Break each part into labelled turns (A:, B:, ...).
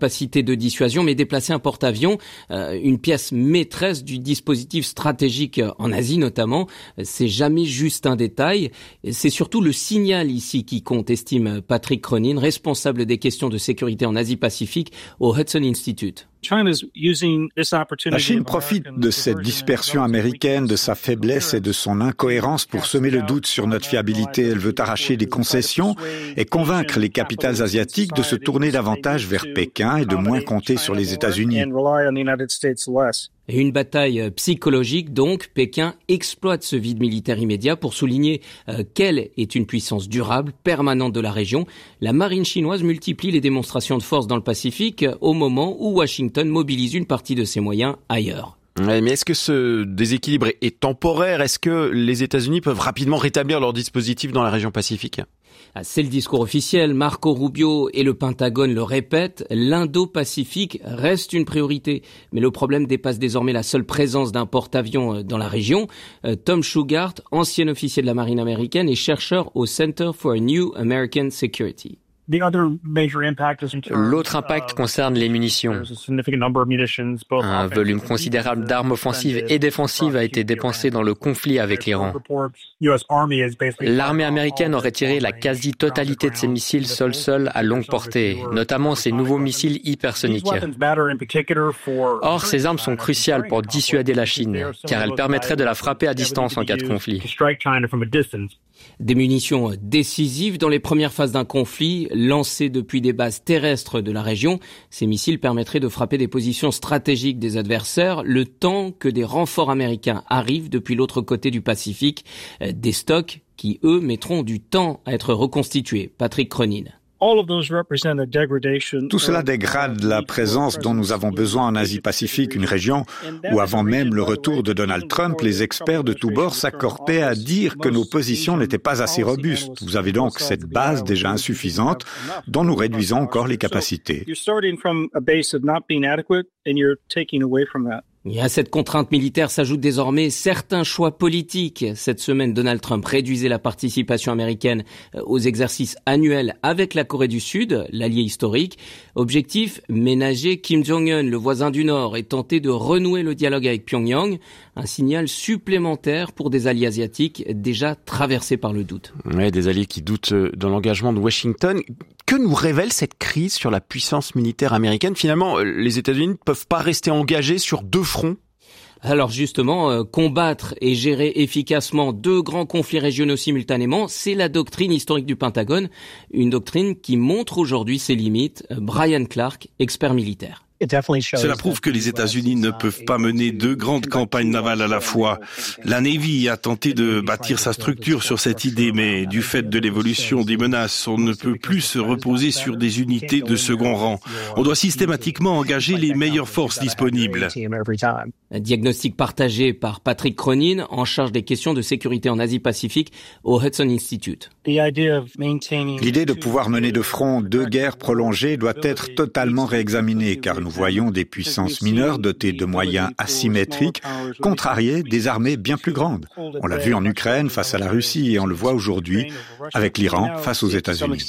A: capacité de dissuasion, mais déplacer un porte-avions, une pièce maîtresse du dispositif stratégique en Asie notamment, c'est jamais juste un détail. C'est surtout le signal ici qui compte, estime Patrick Cronin, responsable des questions de sécurité en Asie-Pacifique au Hudson Institute.
B: La Chine profite de cette dispersion américaine, de sa faiblesse et de son incohérence pour semer le doute sur notre fiabilité. Elle veut arracher des concessions et convaincre les capitales asiatiques de se tourner davantage vers Pékin et de moins compter sur les États-Unis.
A: Et une bataille psychologique, donc. Pékin exploite ce vide militaire immédiat pour souligner qu'elle est une puissance durable, permanente de la région. La marine chinoise multiplie les démonstrations de force dans le Pacifique au moment où Washington mobilise une partie de ses moyens ailleurs.
C: Ouais, mais est-ce que ce déséquilibre est temporaire ? Est-ce que les États-Unis peuvent rapidement rétablir leur dispositif dans la région Pacifique ?
A: C'est le discours officiel. Marco Rubio et le Pentagone le répètent. L'Indo-Pacifique reste une priorité. Mais le problème dépasse désormais la seule présence d'un porte-avions dans la région. Tom Shugart, ancien officier de la marine américaine et chercheur au Center for a New American Security.
D: L'autre impact concerne les munitions. Un volume considérable d'armes offensives et défensives a été dépensé dans le conflit avec l'Iran. L'armée américaine aurait tiré la quasi-totalité de ses missiles sol-sol à longue portée, notamment ses nouveaux missiles hypersoniques. Or, ces armes sont cruciales pour dissuader la Chine, car elles permettraient de la frapper à distance en cas de conflit.
A: Des munitions décisives dans les premières phases d'un conflit, lancées depuis des bases terrestres de la région. Ces missiles permettraient de frapper des positions stratégiques des adversaires, le temps que des renforts américains arrivent depuis l'autre côté du Pacifique. Des stocks qui, eux, mettront du temps à être reconstitués. Patrick Cronin.
B: Tout cela dégrade la présence dont nous avons besoin en Asie-Pacifique, une région où, avant même le retour de Donald Trump, les experts de tous bords s'accordaient à dire que nos positions n'étaient pas assez robustes. Vous avez donc cette base déjà insuffisante dont nous réduisons encore les capacités.
A: Et à cette contrainte militaire s'ajoutent désormais certains choix politiques. Cette semaine, Donald Trump réduisait la participation américaine aux exercices annuels avec la Corée du Sud, l'allié historique. Objectif, ménager Kim Jong-un, le voisin du Nord, et tenter de renouer le dialogue avec Pyongyang. Un signal supplémentaire pour des alliés asiatiques déjà traversés par le doute.
C: Ouais, des alliés qui doutent de l'engagement de Washington. Que nous révèle cette crise sur la puissance militaire américaine ? Finalement, les États-Unis ne peuvent pas rester engagés sur deux fronts.
A: Alors justement, combattre et gérer efficacement deux grands conflits régionaux simultanément, c'est la doctrine historique du Pentagone, une doctrine qui montre aujourd'hui ses limites. Brian Clark, expert militaire.
E: Cela prouve que les États-Unis ne peuvent pas mener deux grandes campagnes navales à la fois. La Navy a tenté de bâtir sa structure sur cette idée, mais du fait de l'évolution des menaces, on ne peut plus se reposer sur des unités de second rang. On doit systématiquement engager les meilleures forces disponibles.
A: Un diagnostic partagé par Patrick Cronin, en charge des questions de sécurité en Asie-Pacifique au Hudson Institute.
B: L'idée de pouvoir mener de front deux guerres prolongées doit être totalement réexaminée, car nous voyons des puissances mineures dotées de moyens asymétriques contrarier des armées bien plus grandes. On l'a vu en Ukraine face à la Russie et on le voit aujourd'hui avec l'Iran face aux États-Unis.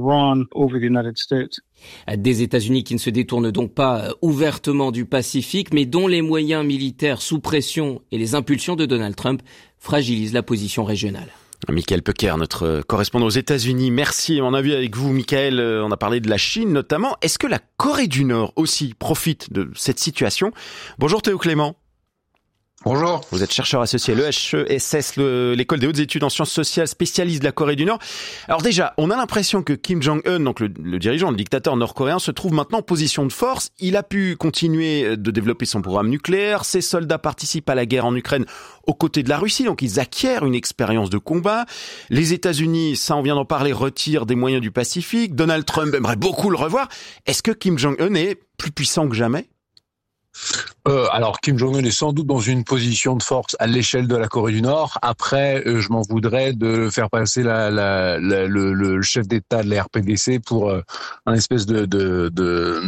A: Des États-Unis qui ne se détournent donc pas ouvertement du Pacifique, mais dont les moyens militaires sous pression et les impulsions de Donald Trump fragilisent la position régionale.
C: Michael Pecker, notre correspondant aux États-Unis. Merci. On a vu avec vous, Michael, on a parlé de la Chine notamment. Est-ce que la Corée du Nord aussi profite de cette situation ? Bonjour Théo Clément.
F: Bonjour.
C: Vous êtes chercheur associé à l'EHESS, l'école des hautes études en sciences sociales, spécialiste de la Corée du Nord. Alors déjà, on a l'impression que Kim Jong-un, donc le dirigeant, le dictateur nord-coréen, se trouve maintenant en position de force. Il a pu continuer de développer son programme nucléaire. Ses soldats participent à la guerre en Ukraine aux côtés de la Russie, donc ils acquièrent une expérience de combat. Les États-Unis, ça on vient d'en parler, retirent des moyens du Pacifique. Donald Trump aimerait beaucoup le revoir. Est-ce que Kim Jong-un est plus puissant que jamais ?
F: Alors Kim Jong-un est sans doute dans une position de force à l'échelle de la Corée du Nord. Après, je m'en voudrais de faire passer le chef d'État de la RPDC pour un espèce de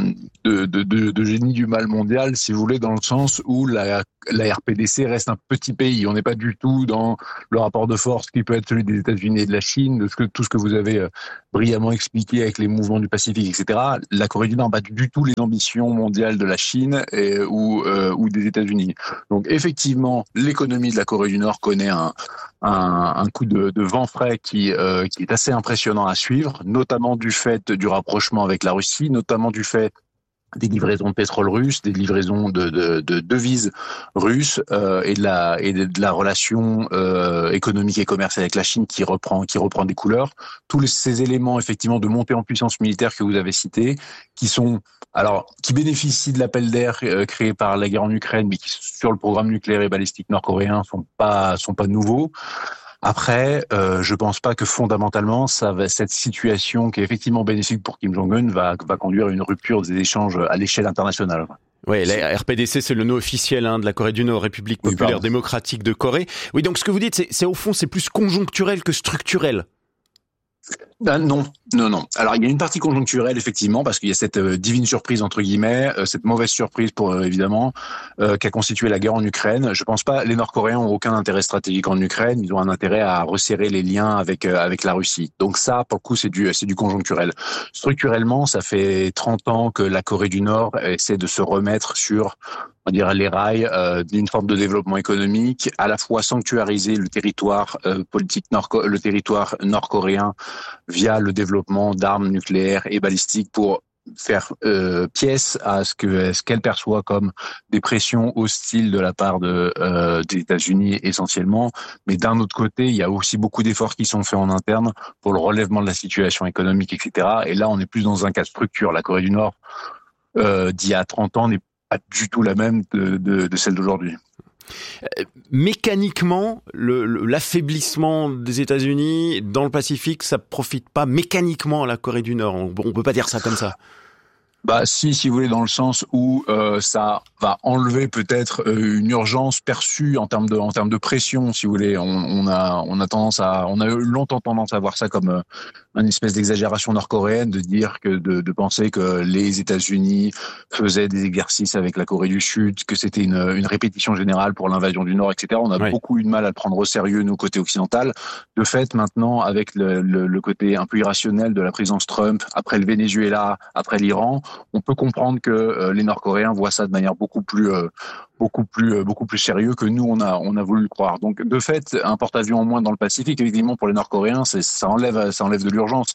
F: de génie du mal mondial, si vous voulez, dans le sens où la RPDC reste un petit pays. On n'est pas du tout dans le rapport de force qui peut être celui des États-Unis et de la Chine, tout ce que vous avez brillamment expliqué avec les mouvements du Pacifique, etc. La Corée du Nord n'a pas du tout les ambitions mondiales de la Chine ou des États-Unis. Donc effectivement, l'économie de la Corée du Nord connaît un coup de vent frais qui est assez impressionnant à suivre, notamment du fait du rapprochement avec la Russie, notamment du fait des livraisons de pétrole russe, des livraisons de devises russes et de la relation économique et commerciale avec la Chine qui reprend des couleurs. Tous ces éléments effectivement de montée en puissance militaire que vous avez cités, qui bénéficient de l'appel d'air créé par la guerre en Ukraine, mais qui sur le programme nucléaire et balistique nord-coréen sont pas nouveaux. Après, je pense pas que fondamentalement, cette situation qui est effectivement bénéfique pour Kim Jong-un va conduire à une rupture des échanges à l'échelle internationale.
C: Oui, la RPDC, c'est le nom officiel de la Corée du Nord, République populaire démocratique de Corée. Oui, donc ce que vous dites, c'est au fond, c'est plus conjoncturel que structurel.
F: Non. Alors il y a une partie conjoncturelle effectivement parce qu'il y a cette divine surprise entre guillemets, cette mauvaise surprise pour évidemment qu'a constitué la guerre en Ukraine. Je pense pas, les Nord-Coréens ont aucun intérêt stratégique en Ukraine, ils ont un intérêt à resserrer les liens avec la Russie. Donc ça, pour le coup, c'est du conjoncturel. Structurellement, ça fait 30 ans que la Corée du Nord essaie de se remettre sur, on dirait, les rails d'une forme de développement économique, à la fois sanctuariser le territoire politique le territoire nord-coréen via le développement d'armes nucléaires et balistiques pour faire pièce à ce qu'elle perçoit comme des pressions hostiles de la part des États-Unis essentiellement. Mais d'un autre côté, il y a aussi beaucoup d'efforts qui sont faits en interne pour le relèvement de la situation économique, etc. Et là, on est plus dans un cas de structure. La Corée du Nord d'il y a 30 ans n'est pas du tout la même de celle d'aujourd'hui.
C: Mécaniquement, l'affaiblissement des États-Unis dans le Pacifique, ça profite pas mécaniquement à la Corée du Nord. On peut pas dire ça comme ça.
F: Si vous voulez, dans le sens où ça va enlever peut-être une urgence perçue en termes de pression, si vous voulez. On a eu longtemps tendance à voir ça comme une espèce d'exagération nord-coréenne, de penser que les États-Unis faisaient des exercices avec la Corée du Sud, que c'était une répétition générale pour l'invasion du Nord, etc. On a beaucoup eu de mal à le prendre au sérieux, nous, côté occidental. De fait, maintenant, avec le côté un peu irrationnel de la présidence Trump, après le Venezuela, après l'Iran, on peut comprendre que les Nord-Coréens voient ça de manière beaucoup plus sérieux que nous on a voulu le croire. Donc de fait, un porte-avions en moins dans le Pacifique, évidemment pour les Nord-Coréens, ça enlève de l'urgence.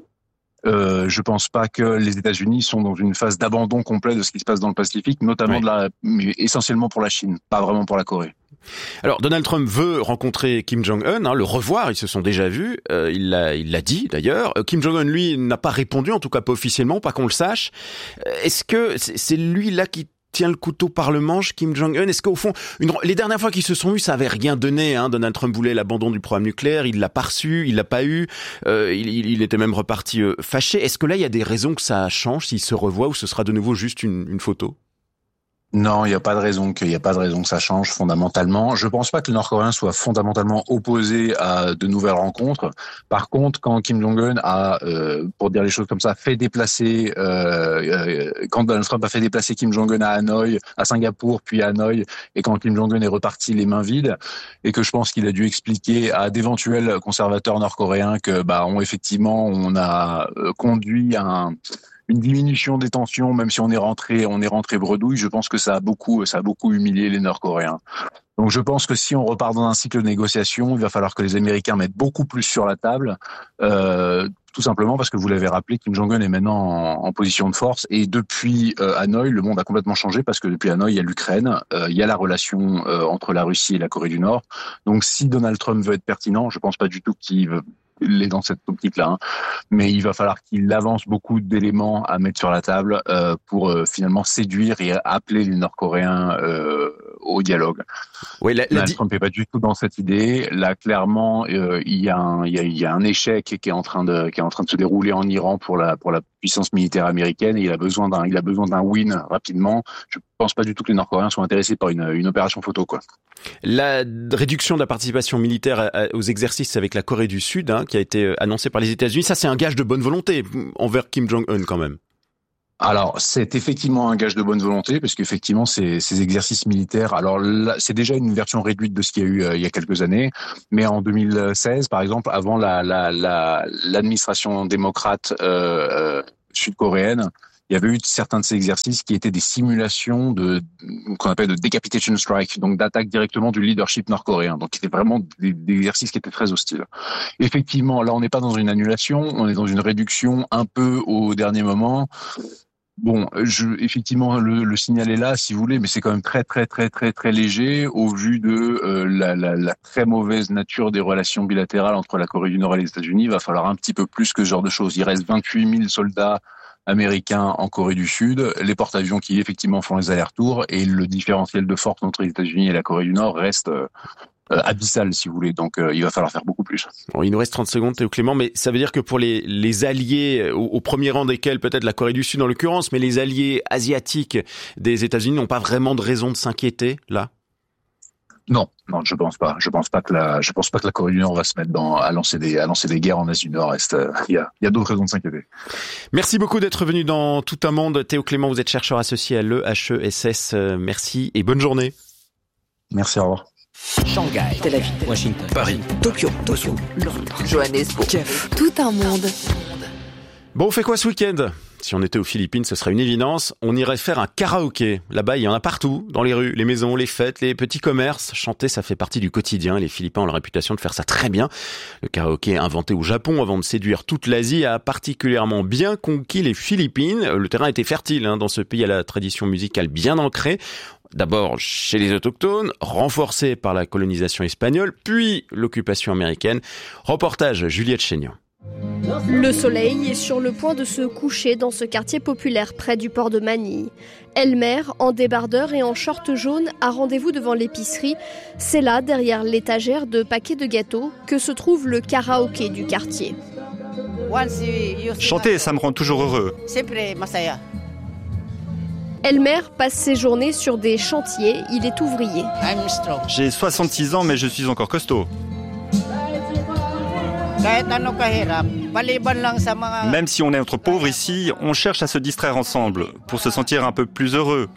F: Je pense pas que les États-Unis sont dans une phase d'abandon complet de ce qui se passe dans le Pacifique, notamment mais essentiellement pour la Chine, pas vraiment pour la Corée.
C: Alors Donald Trump veut rencontrer Kim Jong-un, le revoir, ils se sont déjà vus, il l'a dit d'ailleurs. Kim Jong-un, lui, n'a pas répondu, en tout cas pas officiellement, pas qu'on le sache. Est-ce que c'est lui là qui tient le couteau par le manche, Kim Jong-un? Est-ce qu'au fond, les dernières fois qu'ils se sont vus, ça avait rien donné, Donald Trump voulait l'abandon du programme nucléaire, il l'a pas reçu, il l'a pas eu, il était même reparti fâché. Est-ce que là, il y a des raisons que ça change, s'il se revoit, ou ce sera de nouveau juste une photo?
F: Non, il n'y a pas de raison que ça change fondamentalement. Je pense pas que le Nord-Coréen soit fondamentalement opposé à de nouvelles rencontres. Par contre, quand Kim Jong-un a, pour dire les choses comme ça, fait déplacer, quand Donald Trump a fait déplacer Kim Jong-un à Hanoï, à Singapour, puis à Hanoï, et quand Kim Jong-un est reparti les mains vides, et que je pense qu'il a dû expliquer à d'éventuels conservateurs nord-coréens que, on a conduit à une diminution des tensions, même si on est rentré bredouille. Je pense que ça a beaucoup humilié les Nord-Coréens. Donc je pense que si on repart dans un cycle de négociation, il va falloir que les Américains mettent beaucoup plus sur la table, tout simplement parce que vous l'avez rappelé, Kim Jong-un est maintenant en position de force, et depuis Hanoï, le monde a complètement changé parce que depuis Hanoï, il y a l'Ukraine, il y a la relation entre la Russie et la Corée du Nord. Donc si Donald Trump veut être pertinent, je pense pas du tout qu'il est dans cette optique-là, mais il va falloir qu'il avance beaucoup d'éléments à mettre sur la table pour finalement séduire et appeler les Nord-Coréens au dialogue.
C: Oui,
F: Trump n'est pas du tout dans cette idée. Là, clairement, il y a un échec qui est en train de se dérouler en Iran pour la puissance militaire américaine, et il a besoin d'un win rapidement. Je pense pas du tout que les Nord-Coréens soient intéressés par une opération photo, quoi.
C: La réduction de la participation militaire aux exercices avec la Corée du Sud, qui a été annoncée par les États-Unis, ça c'est un gage de bonne volonté envers Kim Jong-un quand même.
F: Alors, c'est effectivement un gage de bonne volonté, parce qu'effectivement, ces exercices militaires, alors là, c'est déjà une version réduite de ce qu'il y a eu il y a quelques années, mais en 2016, par exemple, avant l'administration démocrate sud-coréenne, il y avait eu certains de ces exercices qui étaient des simulations qu'on appelle de decapitation strike, donc d'attaque directement du leadership nord-coréen. Donc, c'était vraiment des exercices qui étaient très hostiles. Effectivement, là, on n'est pas dans une annulation, on est dans une réduction un peu au dernier moment. Bon, effectivement, le signal est là, si vous voulez, mais c'est quand même très, très, très, très, très léger au vu de la très mauvaise nature des relations bilatérales entre la Corée du Nord et les États-Unis. Il va falloir un petit peu plus que ce genre de choses. Il reste 28 000 soldats américains en Corée du Sud, les porte-avions qui effectivement font les allers-retours, et le différentiel de force entre les États-Unis et la Corée du Nord reste abyssal, si vous voulez. Donc, il va falloir faire beaucoup plus.
C: Bon, il nous reste 30 secondes, Théo Clément, mais ça veut dire que pour les alliés, au premier rang desquels peut-être la Corée du Sud en l'occurrence, mais les alliés asiatiques des États-Unis n'ont pas vraiment de raison de s'inquiéter, là?
F: Non, je pense pas. Je pense pas que la Corée du Nord va se mettre à lancer des guerres en Asie du Nord-Est. Il y a d'autres raisons de s'inquiéter.
C: Merci beaucoup d'être venu dans Tout un monde. Théo Clément, vous êtes chercheur associé à l'EHESS. Merci et bonne journée.
F: Merci, au revoir.
G: Shanghai, Tel Aviv, Washington,
E: Paris,
G: Tokyo, Londres, Johannesburg, Kiev.
H: Tout un monde.
C: Bon, on fait quoi ce week-end ? Si on était aux Philippines, ce serait une évidence. On irait faire un karaoké. Là-bas, il y en a partout, dans les rues, les maisons, les fêtes, les petits commerces. Chanter, ça fait partie du quotidien. Les Philippins ont la réputation de faire ça très bien. Le karaoké, inventé au Japon avant de séduire toute l'Asie, a particulièrement bien conquis les Philippines. Le terrain était fertile dans ce pays à la tradition musicale bien ancrée. D'abord chez les autochtones, renforcée par la colonisation espagnole, puis l'occupation américaine. Reportage Juliette Chénion.
I: Le soleil est sur le point de se coucher dans ce quartier populaire près du port de Manille. Elmer, en débardeur et en short jaune, a rendez-vous devant l'épicerie. C'est là, derrière l'étagère de paquets de gâteaux, que se trouve le karaoké du quartier.
J: Chanter, ça me rend toujours heureux.
I: Elmer passe ses journées sur des chantiers, il est ouvrier.
J: J'ai 66 ans, mais je suis encore costaud. Même si on est entre pauvres ici, on cherche à se distraire ensemble, pour se sentir un peu plus heureux,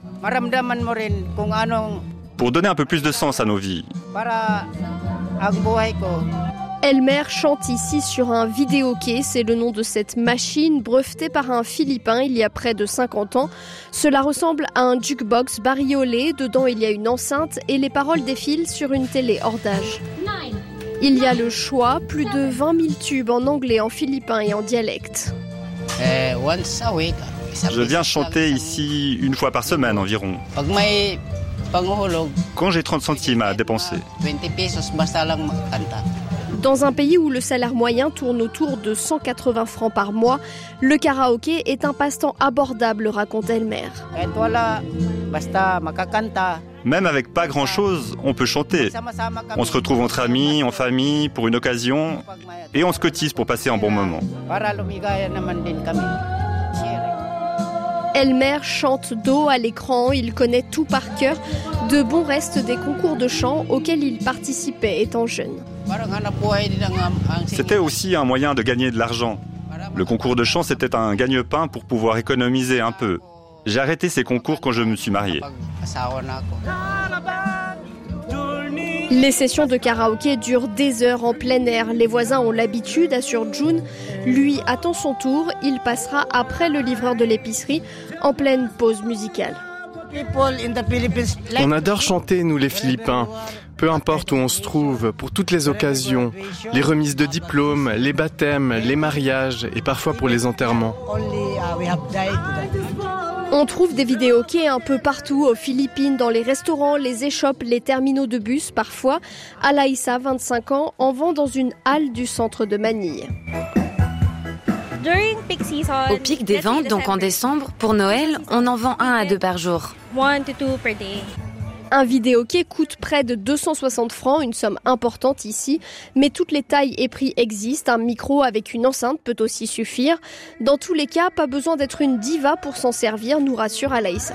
J: pour donner un peu plus de sens à nos vies.
I: Elmer chante ici sur un vidéoké, c'est le nom de cette machine brevetée par un Philippin il y a près de 50 ans. Cela ressemble à un jukebox bariolé, dedans il y a une enceinte et les paroles défilent sur une télé hors d'âge. Il y a le choix, plus de 20 000 tubes en anglais, en philippin et en dialecte.
J: Je viens chanter ici une fois par semaine environ. Quand j'ai 30 centimes à dépenser.
I: Dans un pays où le salaire moyen tourne autour de 180 francs par mois, le karaoké est un passe-temps abordable, raconte Elmer.
J: Même avec pas grand-chose, on peut chanter. On se retrouve entre amis, en famille, pour une occasion, et on se cotise pour passer un bon moment.
I: Elmer chante dos à l'écran, il connaît tout par cœur, de bons restes des concours de chant auxquels il participait étant jeune.
J: C'était aussi un moyen de gagner de l'argent. Le concours de chant, c'était un gagne-pain pour pouvoir économiser un peu. J'ai arrêté ces concours quand je me suis marié.
I: Les sessions de karaoké durent des heures en plein air. Les voisins ont l'habitude, assure June. Lui attend son tour. Il passera après le livreur de l'épicerie, en pleine pause musicale.
K: On adore chanter, nous les Philippins. Peu importe où on se trouve, pour toutes les occasions. Les remises de diplômes, les baptêmes, les mariages et parfois pour les enterrements.
I: On trouve des vidéokés un peu partout aux Philippines, dans les restaurants, les échoppes, les terminaux de bus parfois. Alaïssa, 25 ans, en vend dans une halle du centre de Manille.
H: Au pic des ventes, donc en décembre, pour Noël, on en vend 1 à 2 par jour.
I: Un vidéoké coûte près de 260 francs, une somme importante ici, mais toutes les tailles et prix existent. Un micro avec une enceinte peut aussi suffire. Dans tous les cas, pas besoin d'être une diva pour s'en servir, nous rassure Alaïssa.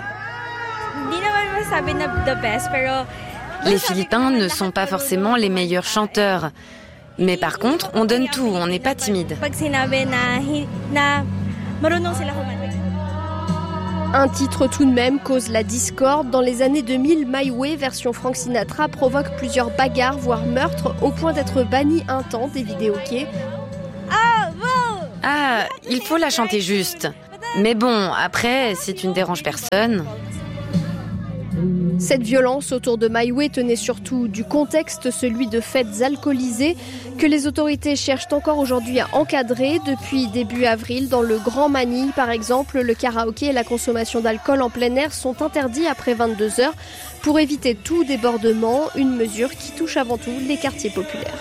H: Les Philippins ne sont pas forcément les meilleurs chanteurs. Mais par contre, on donne tout, on n'est pas timide.
I: Un titre tout de même cause la discorde. Dans les années 2000, My Way, version Frank Sinatra, provoque plusieurs bagarres, voire meurtres, au point d'être banni un temps des vidéokés.
H: Ah, il faut la chanter juste. Mais bon, après, si tu ne déranges personne...
I: Cette violence autour de My Way tenait surtout du contexte, celui de fêtes alcoolisées, que les autorités cherchent encore aujourd'hui à encadrer. Depuis début avril, dans le Grand Manille, par exemple, le karaoké et la consommation d'alcool en plein air sont interdits après 22h pour éviter tout débordement, une mesure qui touche avant tout les quartiers populaires.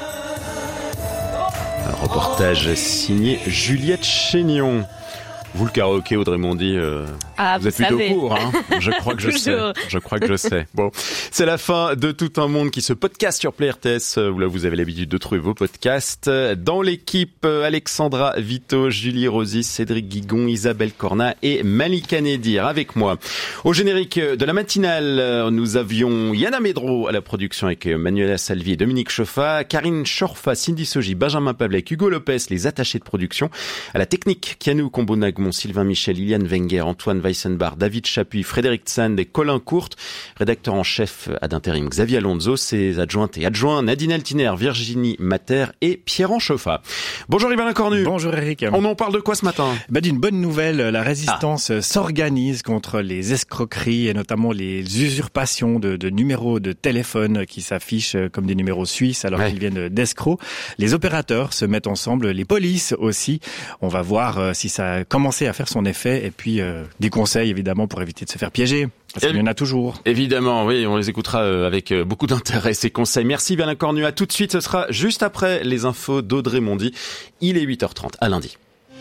C: Un reportage signé Juliette Chénion. Vous, le karaoké, Audrey Mondy, vous êtes plutôt au court, hein. Je crois que je sais. Bon, c'est la fin de Tout un monde qui se podcast sur Play RTS. Là, vous avez l'habitude de trouver vos podcasts. Dans l'équipe, Alexandra Vito, Julie Rosy, Cédric Guigon, Isabelle Corna et Malika Nedir avec moi. Au générique de la matinale, nous avions Yana Medro à la production avec Manuela Salvi et Dominique Choffa, Karine Chorfa, Cindy Soji, Benjamin Pavlek, Hugo Lopez, les attachés de production. À la technique, Kianou Combonagmon, Sylvain Michel, Liliane Wenger, Antoine Weissenbach, David Chapuis, Frédéric Tsand et Colin Courte. Rédacteur en chef ad intérim Xavier Alonso, ses adjointes et adjoints Nadine Altiner, Virginie Mater et Pierre Anchoffa. Bonjour Yvan Cornu.
L: Bonjour Eric.
C: On en parle de quoi ce matin?
L: D'une bonne nouvelle, la résistance s'organise contre les escroqueries et notamment les usurpations de numéros de téléphone qui s'affichent comme des numéros suisses alors qu'ils viennent d'escrocs. Les opérateurs se mettent ensemble, les polices aussi. On va voir si ça a commencé à faire son effet et puis des conseils évidemment pour éviter de se faire piéger. Parce qu'il y en a toujours.
C: Évidemment, oui, on les écoutera avec beaucoup d'intérêt, ces conseils. Merci Bernard Cornu. À tout de suite, ce sera juste après les infos d'Audrey Mondy. Il est 8h30, à lundi.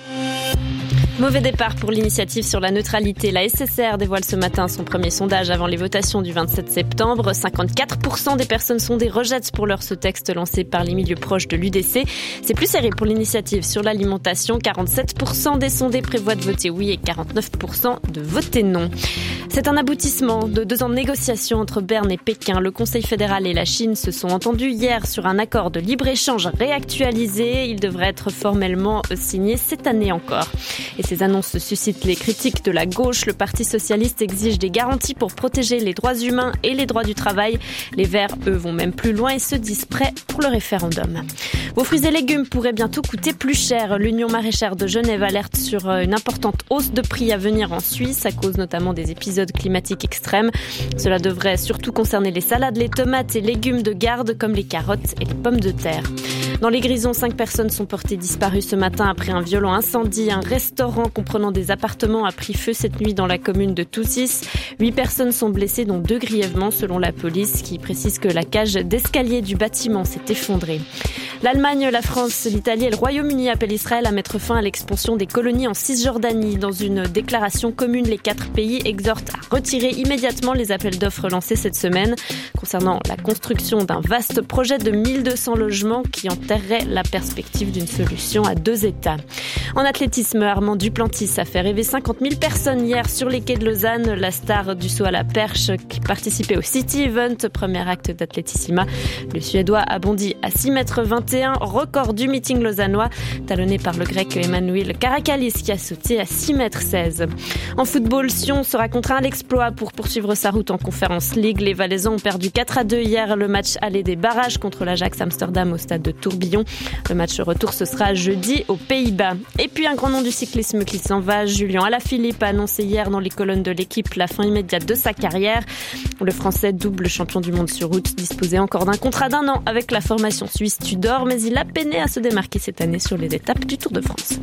M: Mauvais départ pour l'initiative sur la neutralité. La SSR dévoile ce matin son premier sondage avant les votations du 27 septembre. 54% des personnes sondées rejettent pour l'heure ce texte lancé par les milieux proches de l'UDC. C'est plus serré pour l'initiative sur l'alimentation. 47% des sondés prévoient de voter oui et 49% de voter non. C'est un aboutissement de 2 ans de négociations entre Berne et Pékin. Le Conseil fédéral et la Chine se sont entendus hier sur un accord de libre-échange réactualisé. Il devrait être formellement signé cette année encore. Et ces annonces suscitent les critiques de la gauche. Le Parti socialiste exige des garanties pour protéger les droits humains et les droits du travail. Les Verts, eux, vont même plus loin et se disent prêts pour le référendum. Vos fruits et légumes pourraient bientôt coûter plus cher. L'Union maraîchère de Genève alerte sur une importante hausse de prix à venir en Suisse à cause notamment des épisodes climatiques extrêmes. Cela devrait surtout concerner les salades, les tomates et légumes de garde comme les carottes et les pommes de terre. Dans les Grisons, 5 personnes sont portées disparues ce matin après un violent incendie. Un restaurant comprenant des appartements a pris feu cette nuit dans la commune de Toussis. 8 personnes sont blessées, dont 2 grièvement selon la police qui précise que la cage d'escalier du bâtiment s'est effondrée. L'Allemagne, la France, l'Italie et le Royaume-Uni appellent Israël à mettre fin à l'expansion des colonies en Cisjordanie. Dans une déclaration commune, les 4 pays exhortent à retirer immédiatement les appels d'offres lancés cette semaine concernant la construction d'un vaste projet de 1200 logements qui enterrerait la perspective d'une solution à 2 États. En athlétisme, Armand Duplantis a fait rêver 50 000 personnes hier sur les quais de Lausanne. La star du saut à la perche qui participait au City Event, premier acte d'Athletissima. Le Suédois a bondi à 6,21 m, record du meeting lausannois, talonné par le grec Emmanuel Karakalis qui a sauté à 6,16 m. En football, Sion sera contraint à l'exploit pour poursuivre sa route en Conference League. Les Valaisans ont perdu 4-2 hier le match aller des barrages contre l'Ajax Amsterdam au stade de Tourbillon. Le match retour, ce sera jeudi aux Pays-Bas. Et puis un grand nom du cyclisme qui s'en va, Julien Alaphilippe a annoncé hier dans les colonnes de l'équipe la fin immédiate de sa carrière. Le Français, double champion du monde sur route, disposait encore d'un contrat d'1 an avec la formation suisse Tudor, mais il a peiné à se démarquer cette année sur les étapes du Tour de France.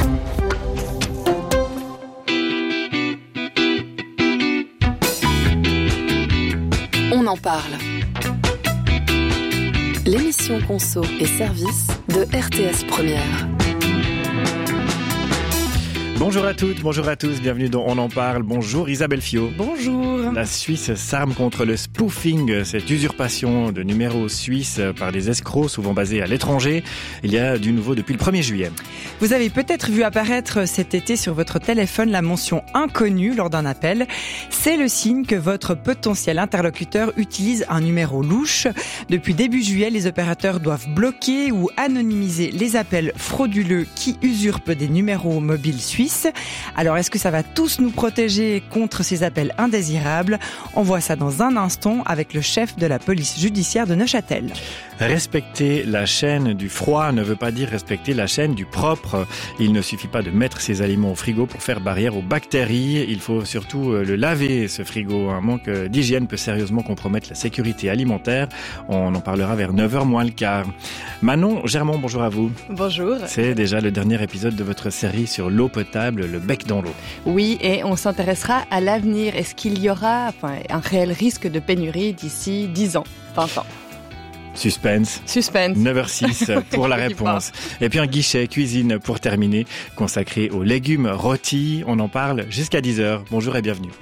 N: On en parle. L'émission Conso et Service de RTS Première.
L: Bonjour à toutes, bonjour à tous, bienvenue dans On en parle. Bonjour Isabelle Fio.
O: Bonjour.
L: La Suisse s'arme contre le spoofing, cette usurpation de numéros suisses par des escrocs souvent basés à l'étranger. Il y a du nouveau depuis le 1er juillet.
O: Vous avez peut-être vu apparaître cet été sur votre téléphone la mention inconnue lors d'un appel. C'est le signe que votre potentiel interlocuteur utilise un numéro louche. Depuis début juillet, les opérateurs doivent bloquer ou anonymiser les appels frauduleux qui usurpent des numéros mobiles suisses. Suisse. Alors, est-ce que ça va tous nous protéger contre ces appels indésirables? On voit ça dans un instant avec le chef de la police judiciaire de Neuchâtel.
L: Respecter la chaîne du froid ne veut pas dire respecter la chaîne du propre. Il ne suffit pas de mettre ses aliments au frigo pour faire barrière aux bactéries. Il faut surtout le laver, ce frigo. Un manque d'hygiène peut sérieusement compromettre la sécurité alimentaire. On en parlera vers 9h moins le quart. Manon Germont, bonjour à vous.
P: Bonjour.
L: C'est déjà le dernier épisode de votre série sur l'eau potable, le bec dans l'eau.
P: Oui, et on s'intéressera à l'avenir. Est-ce qu'il y aura un réel risque de pénurie d'ici 10 ans, 20 ans?
L: Suspense. 9h06 pour la réponse. Et puis un guichet cuisine pour terminer, consacré aux légumes rôtis. On en parle jusqu'à 10h. Bonjour et bienvenue.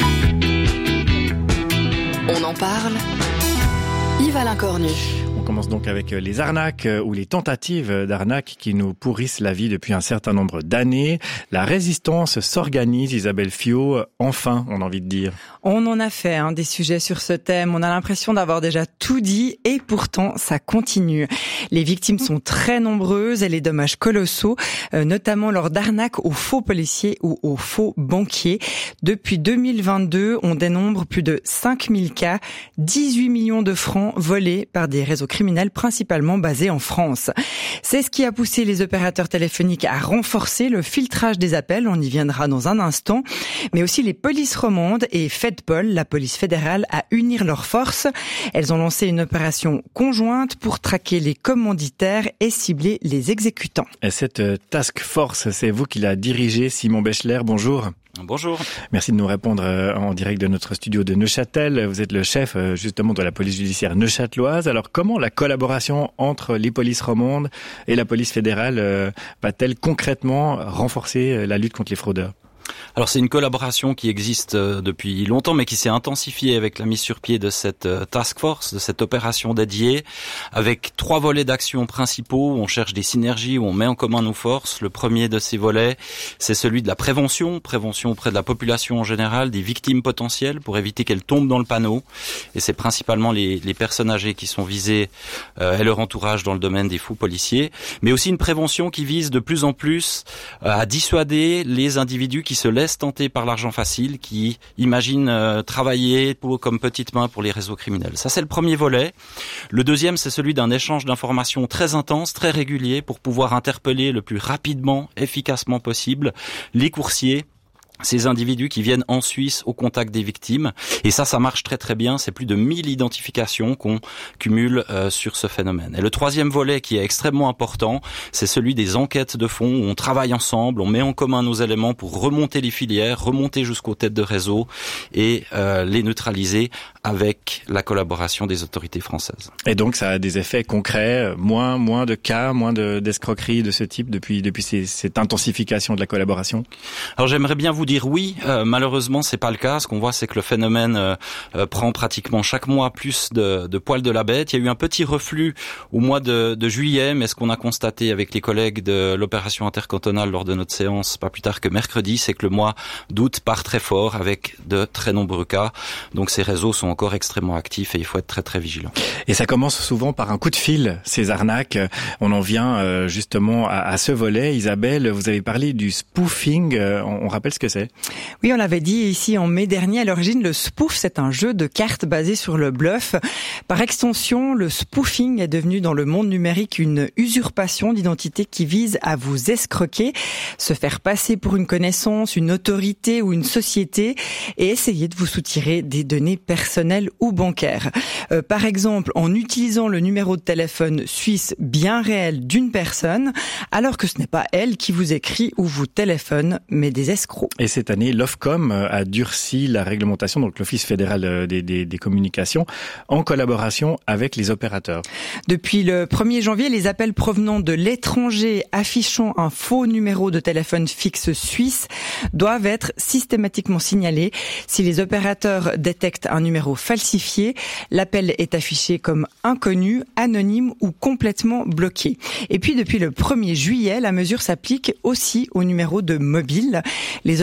N: On en parle. Yves-Alain Cornu.
L: On commence donc avec les arnaques ou les tentatives d'arnaques qui nous pourrissent la vie depuis un certain nombre d'années. La résistance s'organise, Isabelle Fiot, enfin, on a envie de dire.
O: On en a fait des sujets sur ce thème. On a l'impression d'avoir déjà tout dit et pourtant ça continue. Les victimes sont très nombreuses et les dommages colossaux, notamment lors d'arnaques aux faux policiers ou aux faux banquiers. Depuis 2022, on dénombre plus de 5000 cas, 18 millions de francs volés par des réseaux criminels principalement basés en France. C'est ce qui a poussé les opérateurs téléphoniques à renforcer le filtrage des appels, on y viendra dans un instant, mais aussi les polices romandes et FedPol, la police fédérale, à unir leurs forces. Elles ont lancé une opération conjointe pour traquer les commanditaires et cibler les exécutants.
L: Et cette task force, c'est vous qui la dirigez, Simon Bechler, bonjour.
Q: Bonjour.
L: Merci de nous répondre en direct de notre studio de Neuchâtel. Vous êtes le chef justement de la police judiciaire neuchâteloise. Alors comment la collaboration entre les polices romandes et la police fédérale va-t-elle concrètement renforcer la lutte contre les fraudeurs ?
Q: Alors c'est une collaboration qui existe depuis longtemps mais qui s'est intensifiée avec la mise sur pied de cette task force, de cette opération dédiée, avec 3 volets d'action principaux où on cherche des synergies, où on met en commun nos forces. Le premier de ces volets, c'est celui de la prévention auprès de la population en général, des victimes potentielles pour éviter qu'elles tombent dans le panneau. Et c'est principalement les personnes âgées qui sont visées et leur entourage dans le domaine des faux policiers, mais aussi une prévention qui vise de plus en plus à dissuader les individus qui se laissent tenter par l'argent facile, qui imaginent travailler comme petite main pour les réseaux criminels. Ça, c'est le premier volet. Le deuxième, c'est celui d'un échange d'informations très intense, très régulier, pour pouvoir interpeller le plus rapidement, efficacement possible les coursiers, ces individus qui viennent en Suisse au contact des victimes. Et ça marche très très bien. C'est plus de 1000 identifications qu'on cumule sur ce phénomène. Et le troisième volet qui est extrêmement important, c'est celui des enquêtes de fond où on travaille ensemble, on met en commun nos éléments pour remonter les filières, remonter jusqu'aux têtes de réseau et les neutraliser avec la collaboration des autorités françaises.
L: Et donc ça a des effets concrets, moins de cas, moins d'escroqueries de ce type depuis cette intensification de la collaboration?
Q: Alors j'aimerais bien vous dire oui, malheureusement c'est pas le cas. Ce qu'on voit, c'est que le phénomène prend pratiquement chaque mois plus de poils de la bête. Il y a eu un petit reflux au mois de juillet, mais ce qu'on a constaté avec les collègues de l'opération intercantonale lors de notre séance, pas plus tard que mercredi, c'est que le mois d'août part très fort avec de très nombreux cas. Donc ces réseaux sont encore extrêmement actifs et il faut être très très vigilant.
L: Et ça commence souvent par un coup de fil, ces arnaques. On en vient justement à ce volet. Isabelle, vous avez parlé du spoofing. On rappelle ce que c'est?
O: Oui, on l'avait dit ici en mai dernier. À l'origine, le spoof, c'est un jeu de cartes basé sur le bluff. Par extension, le spoofing est devenu dans le monde numérique une usurpation d'identité qui vise à vous escroquer, se faire passer pour une connaissance, une autorité ou une société et essayer de vous soutirer des données personnelles ou bancaires. Par exemple, en utilisant le numéro de téléphone suisse bien réel d'une personne, alors que ce n'est pas elle qui vous écrit ou vous téléphone, mais des escrocs.
L: Et cette année, l'Ofcom a durci la réglementation, donc l'Office fédéral des communications, en collaboration avec les opérateurs.
O: Depuis le 1er janvier, les appels provenant de l'étranger affichant un faux numéro de téléphone fixe suisse doivent être systématiquement signalés. Si les opérateurs détectent un numéro falsifié, l'appel est affiché comme inconnu, anonyme ou complètement bloqué. Et puis depuis le 1er juillet, la mesure s'applique aussi aux numéros de mobile. Les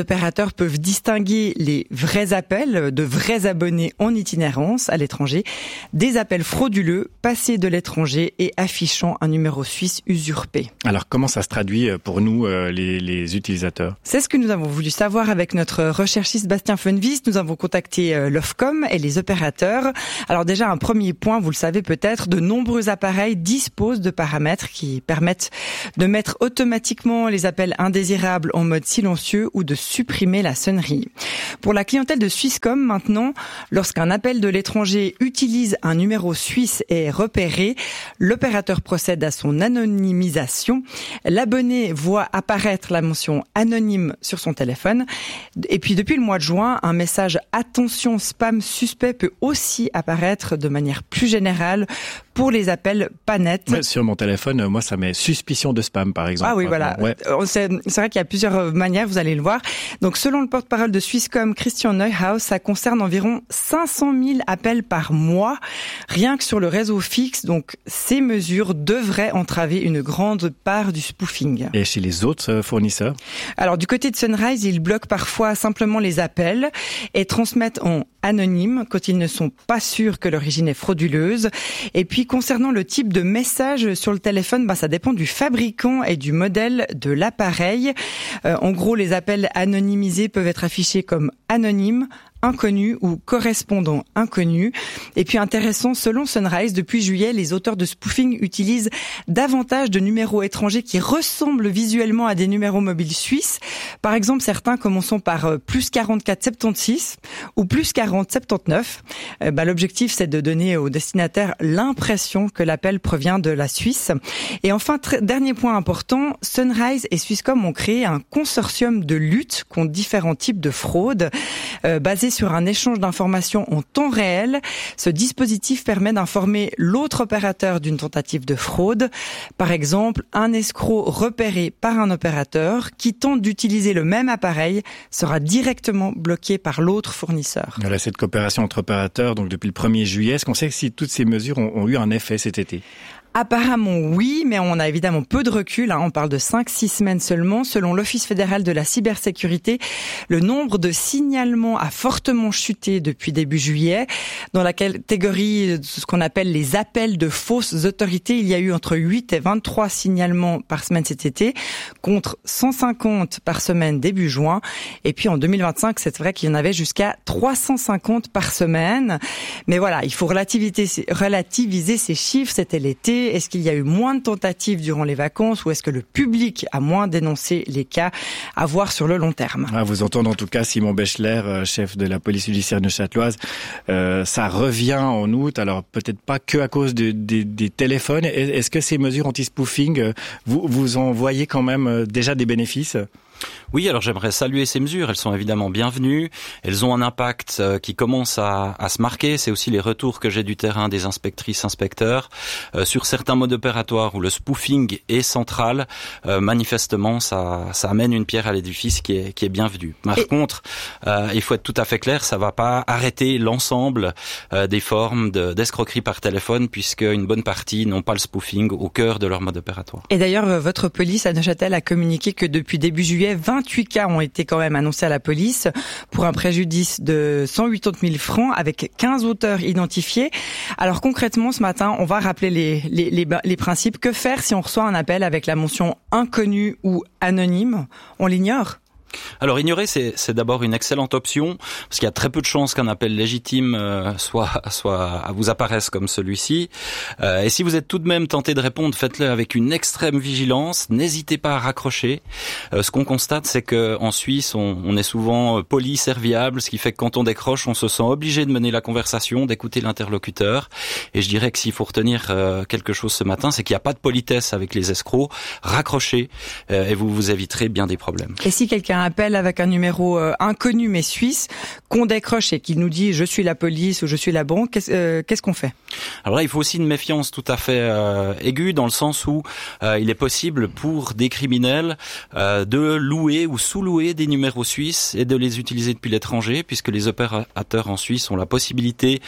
O: opérateurs peuvent distinguer les vrais appels de vrais abonnés en itinérance à l'étranger, des appels frauduleux passés de l'étranger et affichant un numéro suisse usurpé.
L: Alors comment ça se traduit pour nous, les utilisateurs?
O: C'est ce que nous avons voulu savoir avec notre recherchiste Bastien Funvis. Nous avons contacté l'Ofcom et les opérateurs. Alors déjà, un premier point, vous le savez peut-être, de nombreux appareils disposent de paramètres qui permettent de mettre automatiquement les appels indésirables en mode silencieux ou de supprimer la sonnerie. Pour la clientèle de Swisscom maintenant, lorsqu'un appel de l'étranger utilise un numéro suisse et est repéré, l'opérateur procède à son anonymisation. L'abonné voit apparaître la mention anonyme sur son téléphone. Et puis depuis le mois de juin, un message « Attention, spam suspect » peut aussi apparaître de manière plus générale pour les appels pas nets.
L: Ouais, sur mon téléphone, moi, ça met suspicion de spam, par exemple.
O: Ah oui, voilà.
L: Ouais.
O: C'est vrai qu'il y a plusieurs manières, vous allez le voir. Donc, selon le porte-parole de Swisscom, Christian Neuhaus, ça concerne environ 500 000 appels par mois, rien que sur le réseau fixe. Donc, ces mesures devraient entraver une grande part du spoofing.
L: Et chez les autres fournisseurs?
O: Alors, du côté de Sunrise, ils bloquent parfois simplement les appels et transmettent en anonyme quand ils ne sont pas sûrs que l'origine est frauduleuse. Et puis, concernant le type de message sur le téléphone, ça dépend du fabricant et du modèle de l'appareil. En gros, les appels anonymisés peuvent être affichés comme anonymes, inconnu ou correspondant inconnu. Et puis intéressant, selon Sunrise, depuis juillet, les auteurs de spoofing utilisent davantage de numéros étrangers qui ressemblent visuellement à des numéros mobiles suisses. Par exemple, certains commençant par plus 44 76 ou plus 40 79. L'objectif, c'est de donner au destinataire l'impression que l'appel provient de la Suisse. Et enfin, dernier point important, Sunrise et Swisscom ont créé un consortium de lutte contre différents types de fraudes basé sur un échange d'informations en temps réel. Ce dispositif permet d'informer l'autre opérateur d'une tentative de fraude. Par exemple, un escroc repéré par un opérateur qui tente d'utiliser le même appareil sera directement bloqué par l'autre fournisseur.
L: Voilà, cette coopération entre opérateurs, donc depuis le 1er juillet, est-ce qu'on sait si toutes ces mesures ont eu un effet cet été?
O: Apparemment oui, mais on a évidemment peu de recul. On parle de 5-6 semaines seulement. Selon l'Office fédéral de la cybersécurité, le nombre de signalements a fortement chuté depuis début juillet. Dans la catégorie de ce qu'on appelle les appels de fausses autorités, il y a eu entre 8 et 23 signalements par semaine cet été, contre 150 par semaine début juin. Et puis en 2025, c'est vrai qu'il y en avait jusqu'à 350 par semaine. Mais voilà, il faut relativiser ces chiffres. C'était l'été. Est-ce qu'il y a eu moins de tentatives durant les vacances ou est-ce que le public a moins dénoncé les cas à voir sur le long terme?
L: À vous entendre en tout cas, Simon Bechler, chef de la police judiciaire neuchâteloise, ça revient en août, alors peut-être pas que à cause des téléphones. Est-ce que ces mesures anti-spoofing, vous en voyez quand même déjà des bénéfices?
Q: Oui, alors j'aimerais saluer ces mesures, elles sont évidemment bienvenues, elles ont un impact qui commence à se marquer, c'est aussi les retours que j'ai du terrain des inspectrices, inspecteurs. Sur certains modes opératoires où le spoofing est central, manifestement ça amène une pierre à l'édifice qui est bienvenue. Par contre, il faut être tout à fait clair, ça va pas arrêter l'ensemble des formes d'escroquerie par téléphone, puisque une bonne partie n'ont pas le spoofing au cœur de leur mode opératoire.
O: Et d'ailleurs, votre police à Neuchâtel a communiqué que depuis début juillet, 28 cas ont été quand même annoncés à la police pour un préjudice de 180 000 francs avec 15 auteurs identifiés. Alors concrètement, ce matin, on va rappeler les principes. Que faire si on reçoit un appel avec la mention inconnu ou anonyme? On l'ignore?
Q: Alors ignorer, c'est d'abord une excellente option, parce qu'il y a très peu de chances qu'un appel légitime soit vous apparaisse comme celui-ci. Et si vous êtes tout de même tenté de répondre, faites-le avec une extrême vigilance. N'hésitez pas à raccrocher. Ce qu'on constate, c'est que en Suisse, on est souvent poli, serviable, ce qui fait que quand on décroche, on se sent obligé de mener la conversation, d'écouter l'interlocuteur. Et je dirais que s'il faut retenir quelque chose ce matin, c'est qu'il n'y a pas de politesse avec les escrocs. Raccrochez et vous éviterez bien des problèmes.
O: Et si quelqu'un appelle avec un numéro inconnu mais suisse, qu'on décroche et qu'il nous dit je suis la police ou je suis la banque, qu'est-ce qu'on fait?
Q: Alors là, il faut aussi une méfiance tout à fait aiguë, dans le sens où il est possible pour des criminels de louer ou sous-louer des numéros suisses et de les utiliser depuis l'étranger, puisque les opérateurs en Suisse ont la possibilité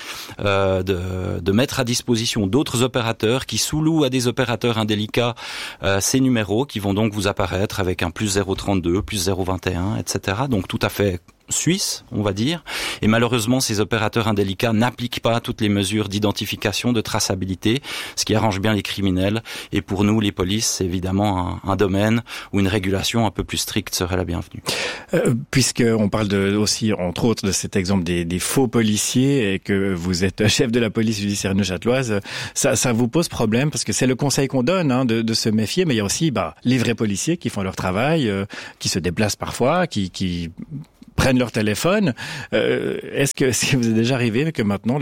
Q: de mettre à disposition d'autres opérateurs qui sous-louent à des opérateurs indélicats ces numéros, qui vont donc vous apparaître avec un plus 032, plus 021, etc. Donc tout à fait suisse, on va dire. Et malheureusement, ces opérateurs indélicats n'appliquent pas toutes les mesures d'identification, de traçabilité, ce qui arrange bien les criminels. Et pour nous, les polices, c'est évidemment un domaine où une régulation un peu plus stricte serait la bienvenue.
L: Puisqu'on parle aussi, entre autres, de cet exemple des faux policiers et que vous êtes chef de la police judiciaire neuchâteloise, ça vous pose problème parce que c'est le conseil qu'on donne de se méfier, mais il y a aussi les vrais policiers qui font leur travail, qui se déplacent parfois, qui prennent leur téléphone. Est-ce que vous est déjà arrivé que maintenant,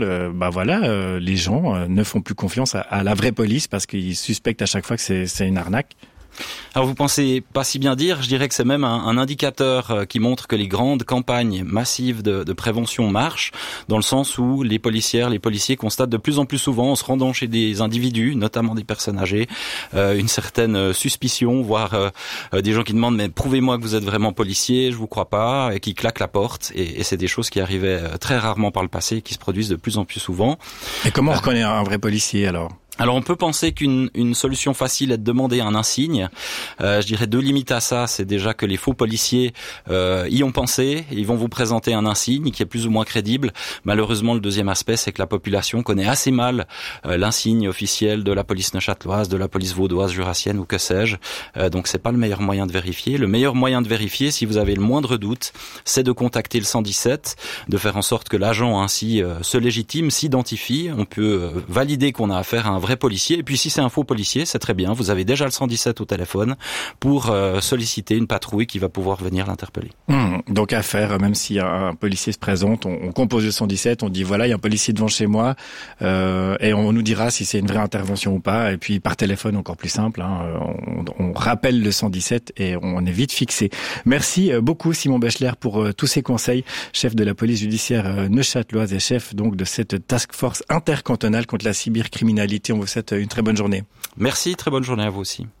L: les gens ne font plus confiance à la vraie police parce qu'ils suspectent à chaque fois que c'est une arnaque?
Q: Alors vous pensez pas si bien dire, je dirais que c'est même un indicateur qui montre que les grandes campagnes massives de prévention marchent, dans le sens où les policiers constatent de plus en plus souvent, en se rendant chez des individus, notamment des personnes âgées, une certaine suspicion, voire des gens qui demandent mais prouvez-moi que vous êtes vraiment policier, je vous crois pas, et qui claquent la porte, et c'est des choses qui arrivaient très rarement par le passé et qui se produisent de plus en plus souvent.
L: Et comment on reconnaît un vrai policier alors?
Q: Alors on peut penser qu'une solution facile est de demander un insigne. Je dirais 2 limites à ça, c'est déjà que les faux policiers y ont pensé, ils vont vous présenter un insigne qui est plus ou moins crédible. Malheureusement, le deuxième aspect, c'est que la population connaît assez mal l'insigne officiel de la police neuchâteloise, de la police vaudoise, jurassienne ou que sais-je. Donc c'est pas le meilleur moyen de vérifier. Le meilleur moyen de vérifier, si vous avez le moindre doute, c'est de contacter le 117, de faire en sorte que l'agent ainsi se légitime, s'identifie. On peut valider qu'on a affaire à un vrai policier, et puis si c'est un faux policier, c'est très bien, vous avez déjà le 117 au téléphone pour solliciter une patrouille qui va pouvoir venir l'interpeller.
L: Donc à faire, même si un policier se présente, on compose le 117, on dit voilà, il y a un policier devant chez moi, et on nous dira si c'est une vraie intervention ou pas, et puis par téléphone encore plus simple, on rappelle le 117 et on est vite fixé. Merci beaucoup Simon Bechler pour tous ces conseils, chef de la police judiciaire neuchâteloise et chef donc de cette task force intercantonale contre la cybercriminalité. On vous souhaite une très bonne journée.
Q: Merci, très bonne journée à vous aussi.